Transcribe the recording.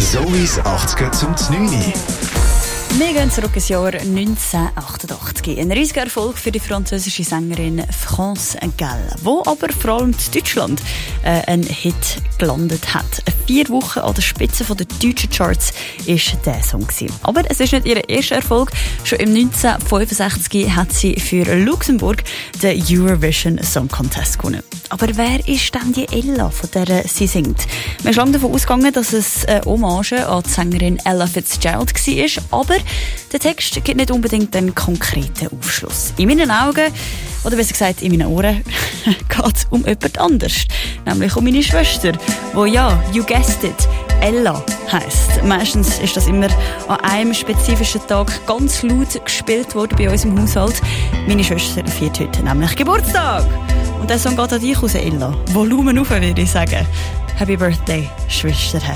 Zoe's 80er zum 9. Wir gehen zurück ins Jahr 1988. Ein riesiger Erfolg für die französische Sängerin France Gall, wo aber vor allem in Deutschland einen Hit gelandet hat. 4 Wochen an der Spitze der deutschen Charts war dieser Song. Aber es ist nicht ihr erster Erfolg. Schon im 1965 hat sie für Luxemburg den Eurovision Song Contest gewonnen. Aber wer ist denn die Ella, von der sie singt? Man ist lange davon ausgegangen, dass es eine Hommage an die Sängerin Ella Fitzgerald war, aber der Text gibt nicht unbedingt einen konkreten Aufschluss. In meinen Augen, oder besser gesagt in meinen Ohren, geht es um jemand anderes. Nämlich um meine Schwester, die ja, you guessed it, Ella heisst. Meistens ist das immer an einem spezifischen Tag ganz laut gespielt worden bei uns im Haushalt. Meine Schwester feiert heute nämlich Geburtstag. Und der Song geht an dich raus, Ella. Volumen auf, würde ich sagen. Happy Birthday, Schwesterherz.